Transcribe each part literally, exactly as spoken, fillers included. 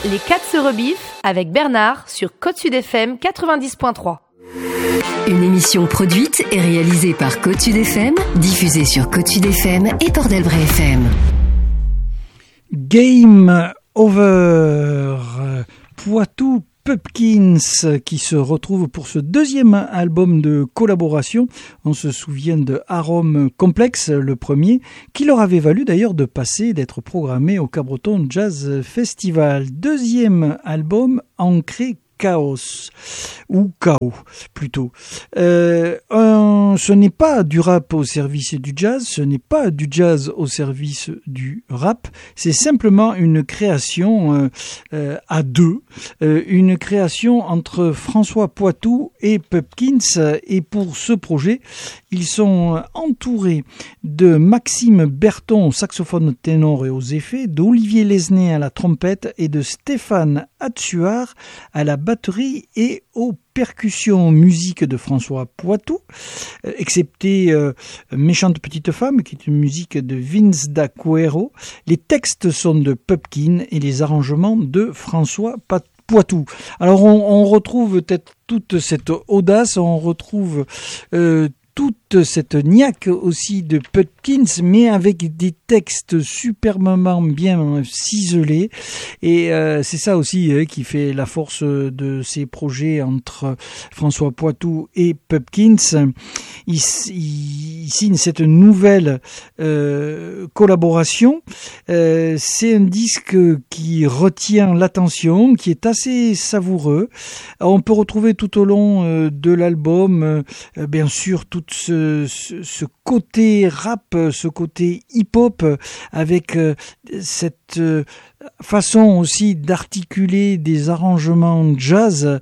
Les quatre se rebiffent avec Bernard sur Côte Sud F M quatre-vingt-dix point trois. Une émission produite et réalisée par Côte Sud F M, diffusée sur Côte Sud F M et Port d'Albret F M. Game Over, Poitou Pupkins qui se retrouve pour ce deuxième album de collaboration. On se souvient de Arôme Complexe, le premier, qui leur avait valu d'ailleurs de passer, d'être programmé au Cabreton Jazz Festival. Deuxième album ancré Chaos, ou chaos plutôt. Euh, un, ce n'est pas du rap au service du jazz, ce n'est pas du jazz au service du rap, c'est simplement une création euh, euh, à deux, euh, une création entre François Poitou et Pupkins, et pour ce projet, ils sont entourés de Maxime Berton au saxophone ténor et aux effets, d'Olivier Lesnay à la trompette et de Stéphane Hatsuar à la batterie et aux percussions musique de François Poitou, euh, excepté euh, Méchante Petite Femme, qui est une musique de Vince D'Aquero. Les textes sont de Pupkin et les arrangements de François Poitou. Poitou. Alors on, on retrouve peut-être toute cette audace, on retrouve euh, toute cette niaque aussi de Pupkins, mais avec des textes superbement bien ciselés. Et euh, c'est ça aussi hein, qui fait la force de ces projets entre François Poitou et Pupkins. Ils, ils, ils signent cette nouvelle euh, collaboration. Euh, c'est un disque qui retient l'attention, qui est assez savoureux. On peut retrouver tout au long euh, de l'album, euh, bien sûr, tout ce, ce, ce côté rap, ce côté hip-hop, avec euh, cette euh, façon aussi d'articuler des arrangements jazz.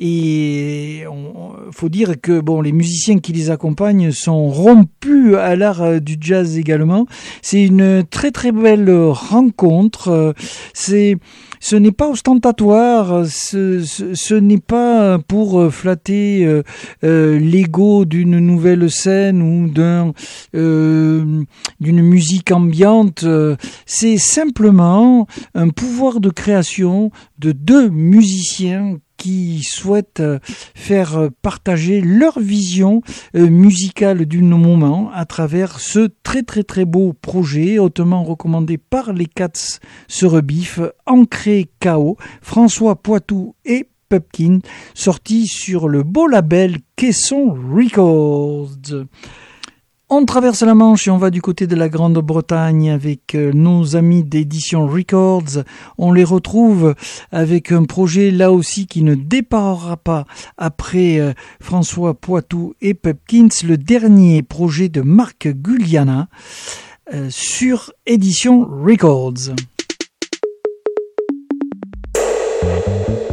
Et il faut dire que bon, les musiciens qui les accompagnent sont rompus à l'art du jazz également. C'est une très très belle rencontre. C'est Ce n'est pas ostentatoire, ce, ce, ce n'est pas pour flatter euh, euh, l'ego d'une nouvelle scène ou d'un, euh, d'une musique ambiante. C'est simplement un pouvoir de création de deux musiciens qui souhaitent faire partager leur vision musicale du moment à travers ce très très très beau projet hautement recommandé par les Cats se rebiffent, ancré K O, François Poitou et Pupkin, sorti sur le beau label Caisson Records. On traverse la Manche et on va du côté de la Grande-Bretagne avec nos amis d'édition Records. On les retrouve avec un projet là aussi qui ne déparera pas après François Poitou et Pupkins, le dernier projet de Marc Guliana euh, sur édition Records.